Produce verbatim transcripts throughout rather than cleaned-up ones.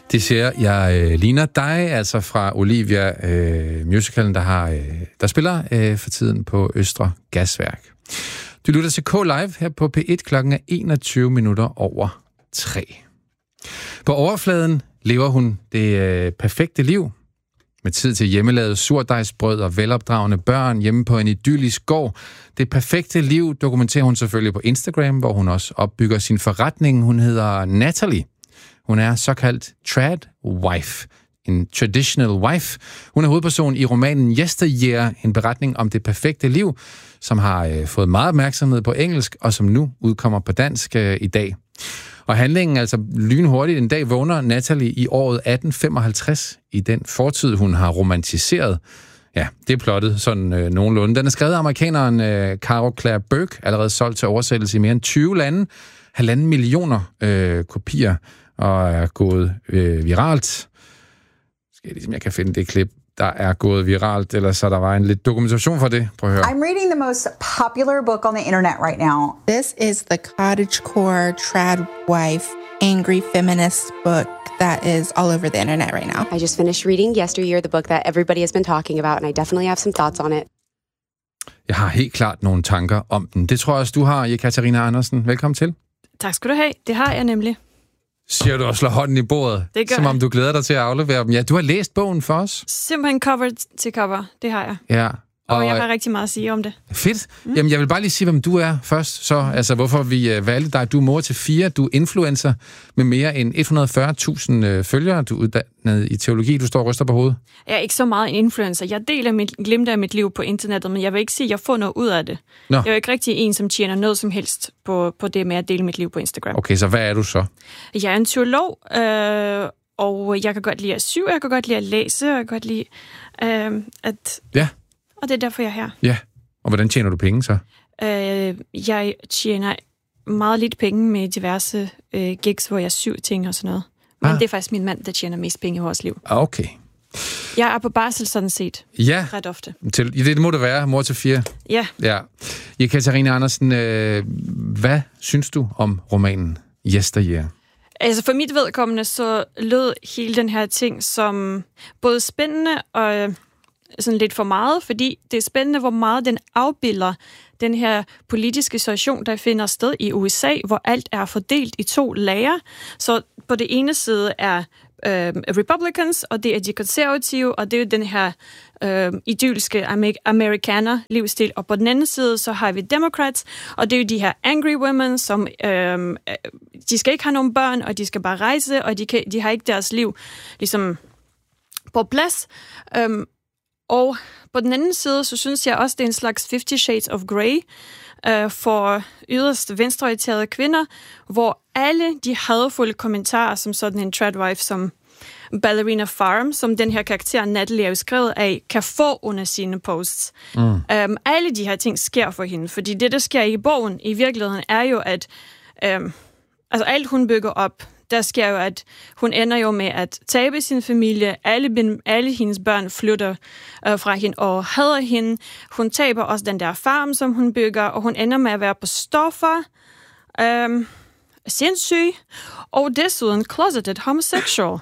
Det siger jeg øh, ligner dig, altså fra Olivia øh, musicalen, der har øh, der spiller øh, for tiden på Østre Gasværk. Du lytter til K-Live her på P et, klokken er enogtyve minutter over tre. På overfladen lever hun det øh, perfekte liv, med tid til hjemmelavet surdejsbrød og velopdragende børn hjemme på en idyllisk gård. Det perfekte liv dokumenterer hun selvfølgelig på Instagram, hvor hun også opbygger sin forretning. Hun hedder Natalie. Hun er såkaldt trad wife, en traditional wife. Hun er hovedperson i romanen Yesteryear, en beretning om det perfekte liv, som har øh, fået meget opmærksomhed på engelsk, og som nu udkommer på dansk øh, i dag. Og handlingen, altså lynhurtigt, en dag vågner Natalie i året atten femoghalvtreds i den fortid, hun har romantiseret. Ja, det er plottet sådan øh, nogenlunde. Den er skrevet af amerikaneren øh, Carol Claire Burke, allerede solgt til oversættelse i mere end tyve lande, halvanden millioner øh, kopier, og er gået øh, viralt. Skal jeg ligesom, jeg kan finde det klip, der er gået viralt, eller så der var en lidt dokumentation for det. Prøv at høre. I'm reading the most popular book on the internet right now. This is the cottagecore trad wife angry feminist book that is all over the internet right now. I just finished reading Yesteryear, the book that everybody has been talking about, and I definitely have some thoughts on it. Jeg har helt klart nogle tanker om den. Det tror jeg også, du har, Katarina Andersen. Velkommen til. Tak skal du have. Det har jeg nemlig. Siger du og slår hånden i bordet, som om du glæder dig til at aflevere dem. Ja, du har læst bogen for os. Simpelthen cover til cover, det har jeg. Ja. Og, og jeg har rigtig meget at sige om det. Fedt. Mm. Jamen, jeg vil bare lige sige, hvem du er først. Så, altså, hvorfor vi uh, valgte dig. Du er mor til fire. Du er influencer med mere end et hundrede og fyrre tusind uh, følgere. Du er uddannet i teologi. Du står og ryster på hovedet. Jeg er ikke så meget en influencer. Jeg deler mit glimt af mit liv på internettet, men jeg vil ikke sige, at jeg får noget ud af det. Nå. Jeg er jo ikke rigtig en, som tjener noget som helst på, på det med at dele mit liv på Instagram. Okay, så hvad er du så? Jeg er en teolog, øh, og jeg kan godt lide at syge, jeg kan godt lide at læse, og jeg kan godt lide øh, at... Ja. Og det er derfor, jeg er her. Ja, og hvordan tjener du penge så? Øh, jeg tjener meget lidt penge med diverse øh, gigs, hvor jeg syr ting og sådan noget. Men ah. det er faktisk min mand, der tjener mest penge i vores liv. Okay. Jeg er på barsel sådan set. Ja. Ret ofte. Til, det må det være, mor til fire. Ja. Ja. Ja, Katarina Andersen, øh, hvad synes du om romanen Yesteryear? Altså for mit vedkommende, så lød hele den her ting som både spændende og sådan lidt for meget, fordi det er spændende, hvor meget den afbilder den her politiske situation, der finder sted i U S A, hvor alt er fordelt i to lager. Så på det ene side er øh, Republicans, og det er de konservative, og det er den her øh, idylliske amerikaner-livsstil. Og på den anden side, så har vi Democrats, og det er jo de her angry women, som øh, de skal ikke have nogen børn, og de skal bare rejse, og de, kan, de har ikke deres liv ligesom på plads. Øh, Og på den anden side, så synes jeg også, det er en slags Fifty Shades of Grey øh, for yderst venstreorienterede kvinder, hvor alle de hadfulde kommentarer, som sådan en tradwife som Ballerina Farm, som den her karakter Natalie er jo skrevet af, kan få under sine posts. Mm. Um, alle de her ting sker for hende, fordi det, der sker i bogen i virkeligheden, er jo, at um, altså alt hun bygger op, der sker jo, at hun ender jo med at tabe sin familie. Alle, alle hendes børn flytter øh, fra hende og hader hende. Hun taber også den der farm, som hun bygger, og hun ender med at være på stoffer, øh, sindssyg, og desuden closeted homosexual.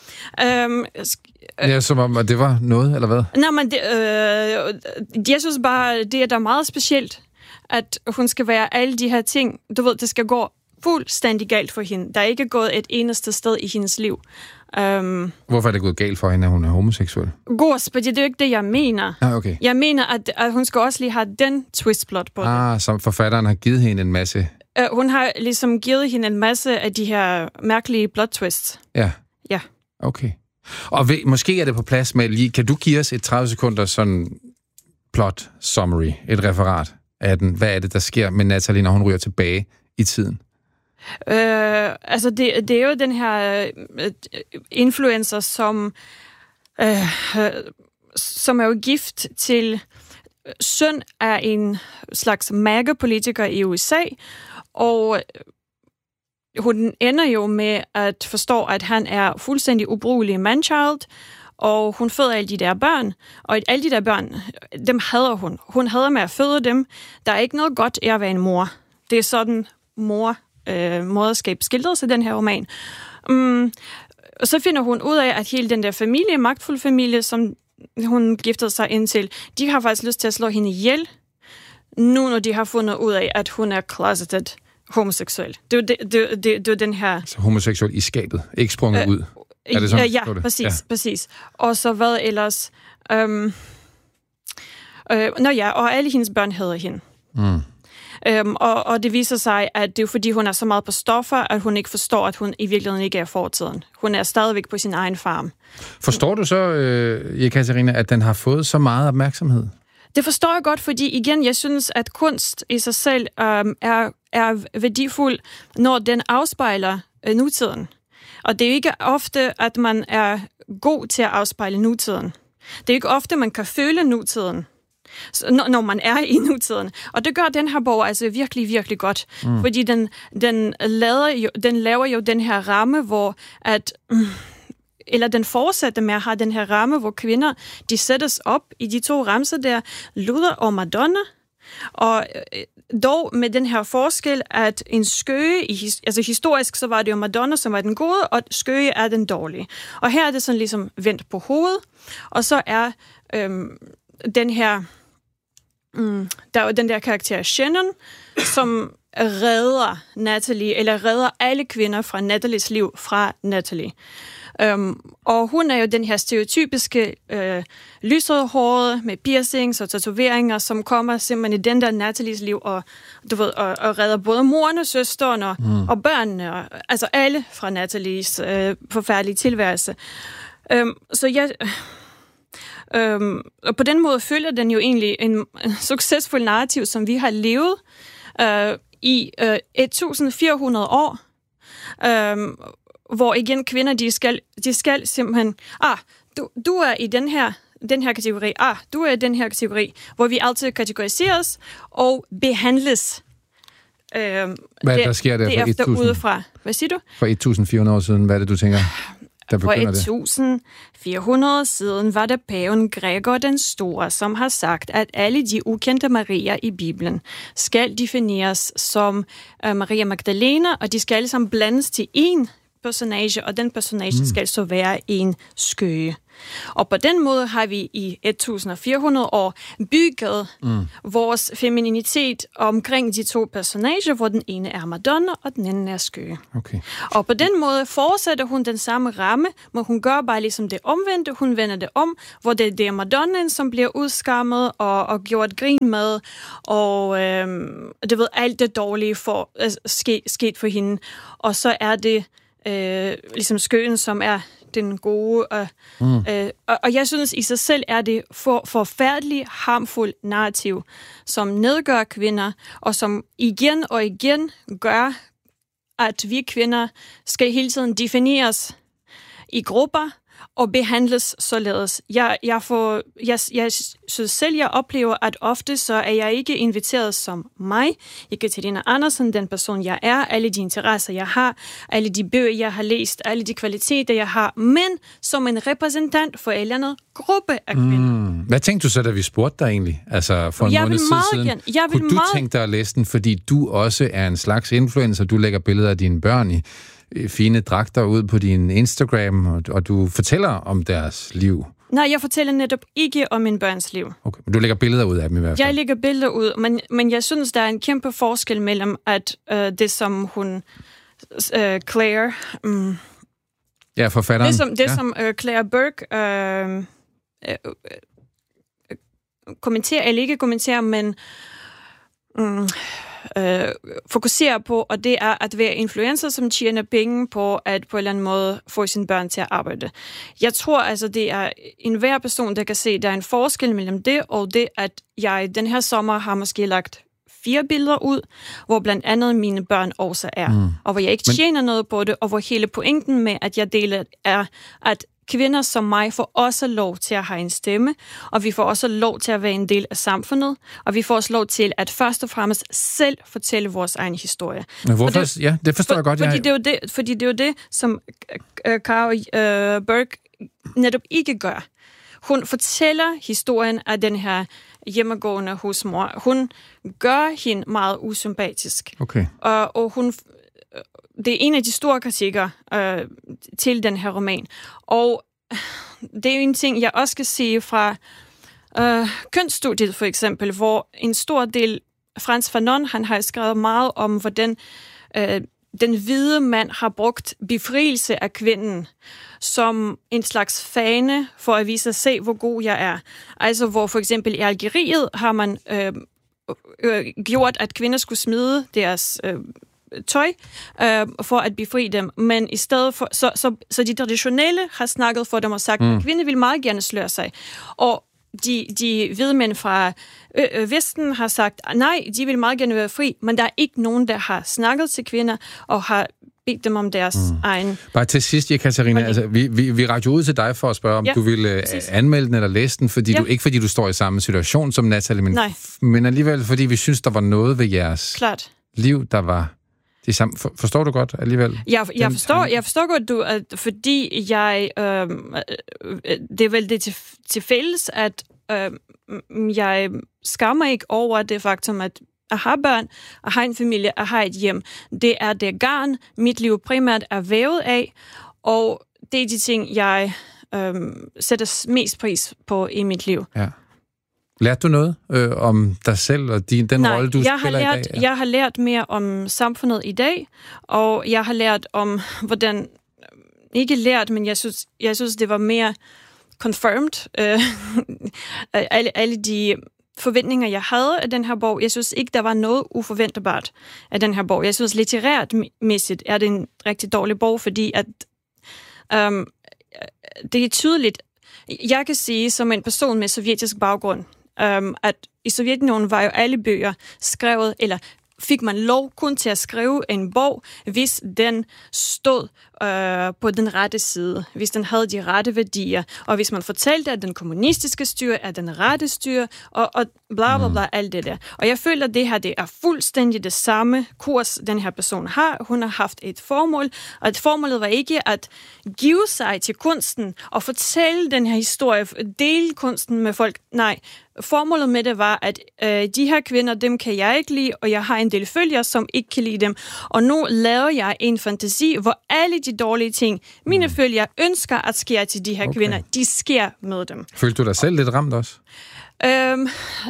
Um, ja, som om, at det var noget, eller hvad? Nej, men det, øh, jeg synes bare, det er da meget specielt, at hun skal være alle de her ting. Du ved, det skal gå fuldstændig galt for hende. Der er ikke gået et eneste sted i hendes liv. Um, Hvorfor er det gået galt for hende, at hun er homoseksuel? Gås, det er jo ikke det, jeg mener. Ah, okay. Jeg mener, at, at hun skal også lige have den twistplot på ah, det. Som forfatteren har givet hende en masse... Uh, hun har ligesom givet hende en masse af de her mærkelige plot twists. Ja. Ja. Okay. Og ved, måske er det på plads med lige... Kan du give os et tredive sekunder sådan plot summary, et referat af den? Hvad er det, der sker med Natalie, når hun ryger tilbage i tiden? Øh, altså, det, det er jo den her øh, influencer, som, øh, som er jo gift til søn af en slags MAGA-politiker i U S A, og hun ender jo med at forstå, at han er fuldstændig ubrugelig manchild, og hun føder alle de der børn, og alle de der børn, dem hader hun. Hun hader med at føde dem. Der er ikke noget godt i at være en mor. Det er sådan, mor, øh, moderskab skildret sig den her roman. Um, og så finder hun ud af, at hele den der familie, magtfuld familie, som hun giftede sig ind til, de har faktisk lyst til at slå hende ihjel, nu når de har fundet ud af, at hun er closeted homoseksuel. Det er det, det, det, det er den her... Så homoseksuel i skabet, ikke sprunget øh, ud. Er det sådan? Ja, ja præcis, ja. præcis. Og så hvad ellers? Øhm, øh, nå ja, og alle hendes børn hedder hende. Mm. Øhm, og, og det viser sig, at det er fordi, hun er så meget på stoffer, at hun ikke forstår, at hun i virkeligheden ikke er fortiden. Hun er stadigvæk på sin egen farm. Forstår du så, øh, Ekaterina, at den har fået så meget opmærksomhed? Det forstår jeg godt, fordi igen, jeg synes, at kunst i sig selv øhm, er, er værdifuld, når den afspejler øh, nutiden. Og det er ikke ofte, at man er god til at afspejle nutiden. Det er ikke ofte, man kan føle nutiden, når man er i nutiden. Og det gør den her bog altså virkelig, virkelig godt. Mm. Fordi den, den, laver jo, den laver jo den her ramme, hvor at... eller den fortsætter med at have den her ramme, hvor kvinder, de sættes op i de to ramser der, Luther og Madonna, og øh, dog med den her forskel, at en skøge, i, altså historisk, så var det jo Madonna, som var den gode, og skøge er den dårlige. Og her er det sådan ligesom vendt på hovedet, og så er øhm, den her, mm, der er jo den der karakter Shannon, som redder Natalie, eller redder alle kvinder fra Natalies liv fra Natalie. Um, og hun er jo den her stereotypiske øh, lyshårede med piercings og tatoveringer, som kommer simpelthen i den der Natalies liv og, du ved, og, og redder både moren og søsteren og, mm. og børnene, og, altså alle fra Natalies øh, forfærdelige tilværelse. Um, så jeg... Um, og på den måde følger den jo egentlig en, en succesfuld narrativ, som vi har levet uh, i uh, fjorten hundrede år. Um, hvor igen kvinder, de skal, de skal simpelthen, ah, du, du er i den her, den her kategori, ah, du er i den her kategori, hvor vi altid kategoriseres og behandles. Øh, hvad der, der sker der for tusind udefra. Hvad siger du? For fjorten hundrede år siden, hvad er det, du tænker, der begynder det? For fjorten hundrede år siden var der paven Gregor den Store, som har sagt, at alle de ukendte Marier i Bibelen skal defineres som uh, Maria Magdalena, og de skal alle sammen blandes til én personage, og den personage mm. skal så være en skøge. Og på den måde har vi i fjorten hundrede år bygget mm. vores femininitet omkring de to personager, hvor den ene er Madonna, og den anden er skøge. Okay. Og på den måde fortsætter hun den samme ramme, men hun gør bare ligesom det omvendte. Hun vender det om, hvor det, det er Madonnaen, som bliver udskammet og, og gjort grin med, og øhm, det ved alt det dårlige for, øh, ske, sket for hende. Og så er det Øh, ligesom skøen, som er den gode. Og, mm. øh, og, og jeg synes, i sig selv er det for, forfærdeligt harmfuld narrativ, som nedgør kvinder, og som igen og igen gør, at vi kvinder skal hele tiden defineres i grupper, og behandles således. Jeg, jeg, får, jeg, jeg synes selv, jeg oplever, at ofte så er jeg ikke inviteret som mig, Ekaterina Andersen, den person jeg er, alle de interesser jeg har, alle de bøger jeg har læst, alle de kvaliteter jeg har, men som en repræsentant for en eller anden gruppe af kvinder. Mm. Hvad tænkte du så, da vi spurgte dig egentlig? Altså for en jeg måned siden. Gerne, jeg vil Kunne du meget... tænke dig at læse den, fordi du også er en slags influencer, du lægger billeder af dine børn i fine dragter ud på din Instagram, og, og du fortæller om deres liv? Nej, jeg fortæller netop ikke om min børns liv. Okay, men du lægger billeder ud af dem i hvert fald? Jeg lægger billeder ud, men, men jeg synes, der er en kæmpe forskel mellem, at øh, det som hun, øh, Claire... Um, ja, forfatteren. Det som, det, ja. som øh, Claire Burke øh, øh, øh, kommenterer, eller ikke kommenterer, men... Um, Øh, fokuserer på, og det er at være influencer, som tjener penge på at på en eller anden måde få sine børn til at arbejde. Jeg tror altså, det er enhver person, der kan se, der er en forskel mellem det, og det, at jeg den her sommer har måske lagt fire billeder ud, hvor blandt andet mine børn også er, mm. og hvor jeg ikke tjener Men... noget på det, og hvor hele pointen med, at jeg deler, er, at kvinder som mig får også lov til at have en stemme, og vi får også lov til at være en del af samfundet, og vi får også lov til at først og fremmest selv fortælle vores egen historie. Men hvorfor? Det, ja, det forstår for, jeg godt. Fordi, jeg... det er jo det, fordi det er jo det, som uh, Karo uh, Burke netop ikke gør. Hun fortæller historien af den her hjemmegående husmor. Hun gør hende meget usympatisk. Okay. Og, og hun... det er en af de store kritikker øh, til den her roman. Og det er jo en ting, jeg også skal sige fra øh, kønsstudiet for eksempel, hvor en stor del, Frantz Fanon, han har skrevet meget om, hvordan øh, den hvide mand har brugt befrielse af kvinden som en slags fane for at vise sig, hvor god jeg er. Altså hvor for eksempel i Algeriet har man øh, øh, gjort, at kvinder skulle smide deres øh, tøj øh, for at befri dem, men i stedet for, så, så, så de traditionelle har snakket for dem og sagt, mm. at kvinder vil meget gerne sløre sig. Og de, de hvide mænd fra ø- ø- Vesten har sagt, nej, de vil meget gerne være fri, men der er ikke nogen, der har snakket til kvinder og har bedt dem om deres mm. egen... Bare til sidst, Katarina, altså, vi, vi, vi rakte ud til dig for at spørge, om ja, du ville uh, anmelde den eller læse den, fordi ja. du, ikke fordi du står i samme situation som Natalie, men, men alligevel fordi vi synes, der var noget ved jeres Klart. liv, der var... Det samme. For, forstår du godt alligevel? Jeg, jeg, forstår, jeg forstår godt, du, at fordi jeg... Øh, det er vel det til, til fælles, at øh, jeg skammer ikke over det faktum, at jeg har børn, jeg har en familie, jeg har et hjem. Det er det garn, mit liv primært er vævet af, og det er de ting, jeg øh, sætter mest pris på i mit liv. Ja. Lærte du noget øh, om dig selv og din, den Nej, rolle, du jeg spiller har lært, i dag? Ja. Jeg har lært mere om samfundet i dag, og jeg har lært om, hvordan... Ikke lært, men jeg synes, jeg synes det var mere confirmed. Øh, alle, alle de forventninger, jeg havde af den her bog. Jeg synes ikke, der var noget uforventeligt af den her bog. Jeg synes, litterært mæssigt er det en rigtig dårlig bog, fordi at øhm, det er tydeligt. Jeg kan sige, som en person med sovjetisk baggrund, øhm, at i Sovjetunionen var jo alle bøger skrevet, eller fik man lov kun til at skrive en bog, hvis den stod øh, på den rette side, hvis den havde de rette værdier, og hvis man fortalte, at den kommunistiske styre er den rette styre, og, og bla bla bla, mm. alt det der. Og jeg føler, at det her det er fuldstændig det samme kurs, den her person har. Hun har haft et formål, og et formålet var ikke at give sig til kunsten og fortælle den her historie, dele kunsten med folk. Nej, formålet med det var, at øh, de her kvinder, dem kan jeg ikke lide, og jeg har en del følgere, som ikke kan lide dem. Og nu laver jeg en fantasi, hvor alle de dårlige ting, mine mm. følgere ønsker at sker til de her okay. kvinder, de sker med dem. Følte du dig selv lidt ramt også? Øhm,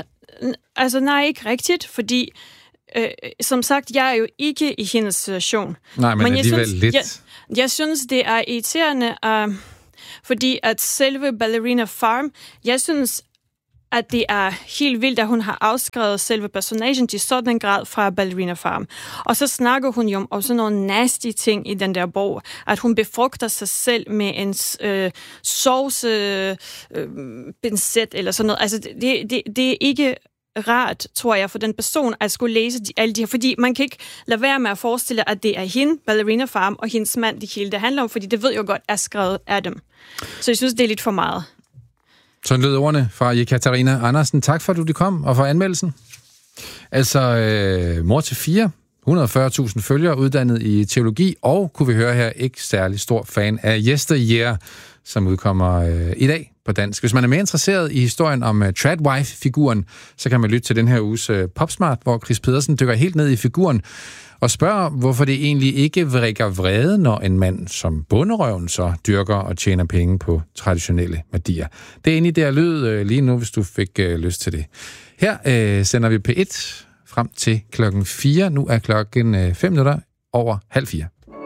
altså nej, ikke rigtigt, fordi øh, som sagt, jeg er jo ikke i hendes situation. Nej, men, men alligevel synes, lidt. Jeg, jeg synes, det er irriterende, øh, fordi at selve Ballerina Farm, jeg synes, at det er helt vildt, at hun har afskrevet selve personagen til sådan en grad fra Ballerina Farm. Og så snakker hun jo om også nogle nasty ting i den der bog, at hun befrugter sig selv med en øh, sovse øh, pincet eller sådan noget. Altså, det, det, det er ikke rart, tror jeg, for den person at skulle læse de, alle de her, fordi man kan ikke lade være med at forestille, at det er hende, Ballerina Farm, og hendes mand, det hele det handler om, fordi det ved jo godt, er skrevet af dem. Så jeg synes, det er lidt for meget. Sådan lød ordene fra Katarina Andersen. Tak for, at du kom, og for anmeldelsen. Altså, øh, mor til fire, et hundrede og fyrre tusind følgere, uddannet i teologi, og kunne vi høre her, ikke særlig stor fan af Yesteryear, som udkommer øh, i dag på dansk. Hvis man er mere interesseret i historien om uh, Tradwife-figuren, så kan man lytte til den her uges uh, Popsmart, hvor Chris Pedersen dykker helt ned i figuren og spørger, hvorfor det egentlig ikke vrikker vrede, når en mand som bonderøven så dyrker og tjener penge på traditionelle værdier. Det er egentlig der lyd øh, lige nu, hvis du fik øh, lyst til det. Her øh, sender vi P et frem til klokken fire. Nu er klokken øh, fem minutter over halv fire.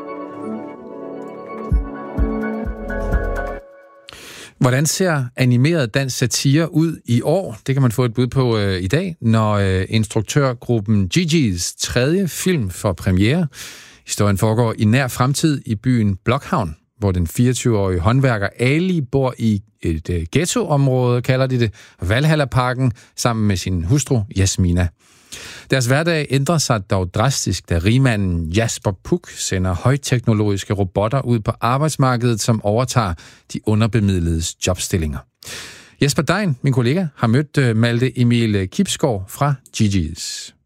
Hvordan ser animeret dansk satire ud i år? Det kan man få et bud på øh, i dag, når øh, instruktørgruppen Gigi's tredje film får premiere. Historien foregår i nær fremtid i byen Blokhavn, hvor den fireogtyve-årige håndværker Ali bor i et øh, ghettoområde, kalder de det, Valhalla-parken, sammen med sin hustru Jasmina. Deres hverdag ændrer sig dog drastisk, da rigmanden Jasper Puk sender højteknologiske robotter ud på arbejdsmarkedet, som overtager de underbemidledes jobstillinger. Jesper Dein, min kollega, har mødt Malte Emil Kipsgaard fra Gigi's.